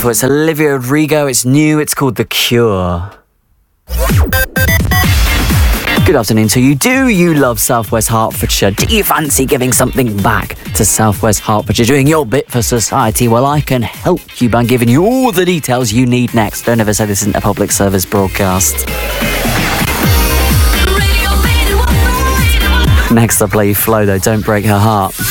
beautiful. It's Olivia Rodrigo. It's new. It's called The Cure. Good afternoon to you. Do you love South West Hertfordshire? Do you fancy giving something back to South West Hertfordshire, doing your bit for society? Well, I can help you by giving you all the details you need next. Don't ever say this isn't a public service broadcast. Next, I'll play you Flo, though. Don't break her heart.